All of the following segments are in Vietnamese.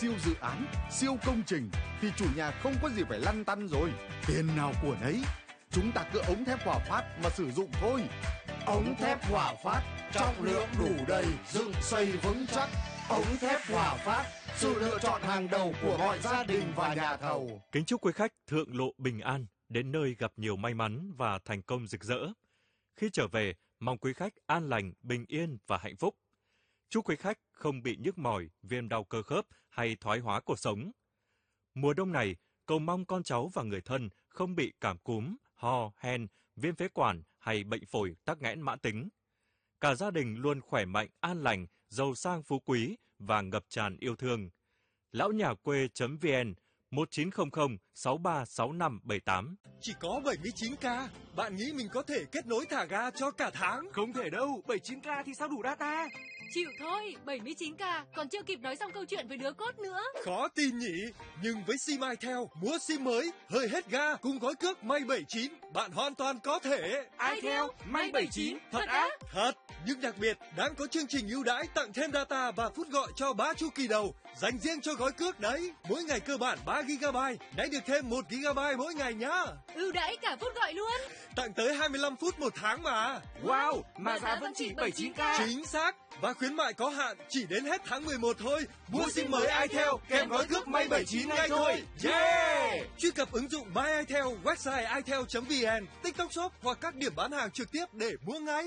siêu dự án, siêu công trình thì chủ nhà không có gì phải lăn tăn rồi. Tiền nào của nấy, chúng ta cứ ống thép Hòa Phát mà sử dụng thôi. Ống thép Hòa Phát, trọng lượng đủ đầy, dựng xây vững chắc. Ống thép Hòa Phát, sự lựa chọn hàng đầu của mọi gia đình và nhà thầu. Kính chúc quý khách thượng lộ bình an, đến nơi gặp nhiều may mắn và thành công rực rỡ. Khi trở về, mong quý khách an lành, bình yên và hạnh phúc. Chúc quý khách không bị nhức mỏi, viêm đau cơ khớp hay thoái hóa cuộc sống. Mùa đông này, cầu mong con cháu và người thân không bị cảm cúm, ho, hen, viêm phế quản hay bệnh phổi tắc nghẽn mãn tính. Cả gia đình luôn khỏe mạnh, an lành, giàu sang phú quý và ngập tràn yêu thương. Lão nhà quê.vn 1900 636578. Chỉ có 79k, bạn nghĩ mình có thể kết nối thả ga cho cả tháng? Không thể đâu, 79k thì sao đủ data? Chịu thôi, 79k, còn chưa kịp nói xong câu chuyện với đứa cốt nữa. Khó tin nhỉ, nhưng với sim itel, mua sim mới, hơi hết ga, cùng gói cước May 79, bạn hoàn toàn có thể. itel, May 79, thật á? Thật, nhưng đặc biệt, đang có chương trình ưu đãi tặng thêm data và phút gọi cho 3 chu kỳ đầu, dành riêng cho gói cước đấy. Mỗi ngày cơ bản 3GB, nãy được thêm 1GB mỗi ngày nhá. Ưu đãi cả phút gọi luôn. Tặng tới 25 phút một tháng mà. Wow, mà giá vẫn chỉ 79k. Chính xác, và khuyến mại có hạn chỉ đến hết tháng 11 thôi. Mua sim mới itel kèm gói cước May 79 ngay thôi. Yeah! Truy cập ứng dụng My itel, website itel.vn, TikTok Shop hoặc các điểm bán hàng trực tiếp để mua ngay.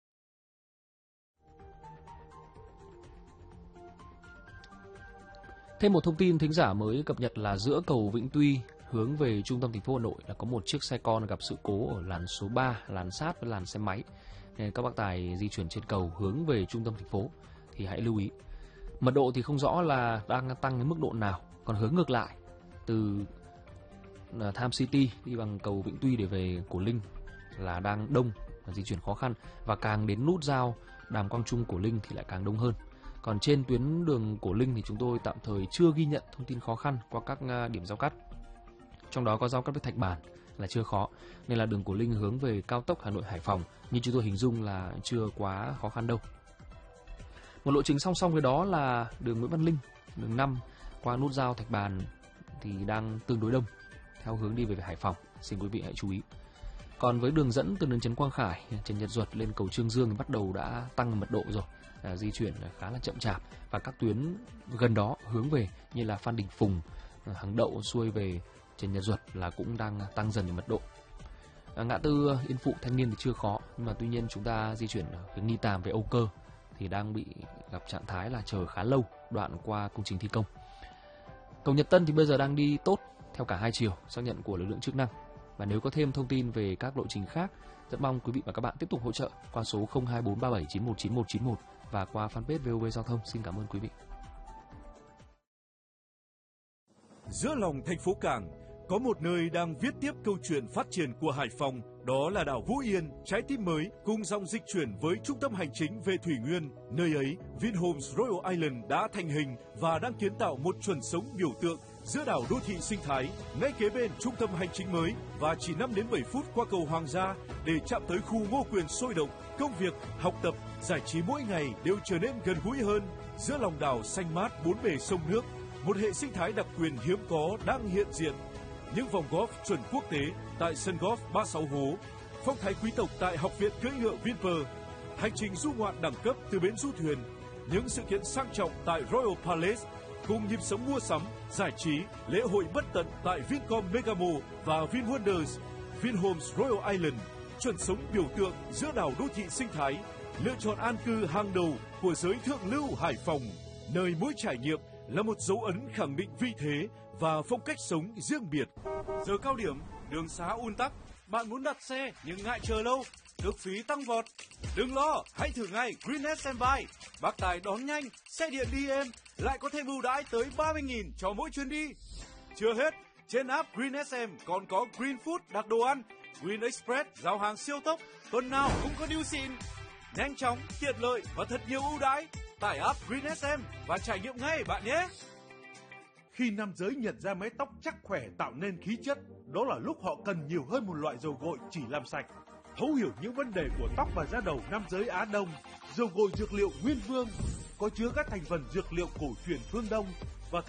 Thêm một thông tin thính giả mới cập nhật là giữa cầu Vĩnh Tuy hướng về trung tâm thành phố Hà Nội là có một chiếc xe con gặp sự cố ở làn số 3, làn sát với làn xe máy. Nên các bác tài di chuyển trên cầu hướng về trung tâm thành phố thì hãy lưu ý. Mật độ thì không rõ là đang tăng đến mức độ nào, còn hướng ngược lại từ Tham City đi bằng cầu Vĩnh Tuy để về Cổ Linh là đang đông và di chuyển khó khăn, và càng đến nút giao Đàm Quang Trung Cổ Linh thì lại càng đông hơn. Còn trên tuyến đường Cổ Linh thì chúng tôi tạm thời chưa ghi nhận thông tin khó khăn qua các điểm giao cắt. Trong đó có giao cắt với Thạch Bản là chưa khó, nên là đường Cổ Linh hướng về cao tốc Hà Nội Hải Phòng như chúng tôi hình dung là chưa quá khó khăn đâu. Một lộ trình song song với đó là đường Nguyễn Văn Linh, đường 5 qua nút giao Thạch Bản thì đang tương đối đông theo hướng đi về Hải Phòng, xin quý vị hãy chú ý. Còn với đường dẫn từ đường Trần Quang Khải, Trần Nhật Duật lên cầu Trương Dương thì bắt đầu đã tăng mật độ rồi, di chuyển khá là chậm chạp, và các tuyến gần đó hướng về như là Phan Đình Phùng, Hàng Đậu xuôi về Trần Nhật Duật là cũng đang tăng dần mật độ. Ngã tư Yên Phụ Thanh Niên thì chưa khó, nhưng mà tuy nhiên chúng ta di chuyển hướng Nghi Tàm về Âu Cơ thì đang bị gặp trạng thái là chờ khá lâu đoạn qua công trình thi công. Cầu Nhật Tân thì bây giờ đang đi tốt theo cả hai chiều, xác nhận của lực lượng chức năng. Và nếu có thêm thông tin về các lộ trình khác, rất mong quý vị và các bạn tiếp tục hỗ trợ qua số 02437919191 và qua fanpage VOV Giao thông. Xin cảm ơn quý vị. Giữa lòng thành phố Cảng, có một nơi đang viết tiếp câu chuyện phát triển của Hải Phòng, đó là đảo Vũ Yên, trái tim mới cùng dòng dịch chuyển với trung tâm hành chính về Thủy Nguyên. Nơi ấy, Vinhomes Royal Island đã thành hình và đang kiến tạo một chuẩn sống biểu tượng giữa đảo đô thị sinh thái, ngay kế bên trung tâm hành chính mới và chỉ 5 đến 7 phút qua cầu Hoàng Gia để chạm tới khu Ngô Quyền sôi động. Công việc, học tập, giải trí mỗi ngày đều trở nên gần gũi hơn. Giữa lòng đảo xanh mát bốn bề sông nước, một hệ sinh thái đặc quyền hiếm có đang hiện diện. Những vòng golf chuẩn quốc tế tại sân golf 36 hố, phong thái quý tộc tại học viện cưỡi ngựa Vinpearl, hành trình du ngoạn đẳng cấp từ bến du thuyền, những sự kiện sang trọng tại Royal Palace, cùng nhịp sống mua sắm, giải trí, lễ hội bất tận tại Vincom Megamo và VinWonders. Vinhomes Royal Island, chuẩn sống biểu tượng giữa đảo đô thị sinh thái, lựa chọn an cư hàng đầu của giới thượng lưu Hải Phòng, nơi mỗi trải nghiệm là một dấu ấn khẳng định vị thế và phong cách sống riêng biệt. Giờ cao điểm, đường xá un tắc, bạn muốn đặt xe nhưng ngại chờ lâu, cước phí tăng vọt. Đừng lo, hãy thử ngay Greenhead Standby. Bác tài đón nhanh, xe điện đi êm, lại có thêm ưu đãi tới 30.000 cho mỗi chuyến đi. Chưa hết, trên app Green SM còn có Green Food đặt đồ ăn, Green Express giao hàng siêu tốc, tuần nào cũng có deal xịn. Nhanh chóng, tiện lợi và thật nhiều ưu đãi. Tải app Green SM và trải nghiệm ngay bạn nhé. Khi nam giới nhận ra mái tóc chắc khỏe tạo nên khí chất, đó là lúc họ cần nhiều hơn một loại dầu gội chỉ làm sạch. Thấu hiểu những vấn đề của tóc và da đầu nam giới Á Đông, dầu gội dược liệu Nguyên Vương có chứa các thành phần dược liệu cổ truyền phương Đông